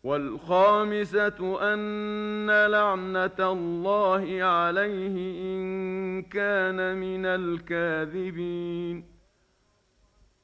والخامسة أن لعنة الله عليه إن كان من الكاذبين.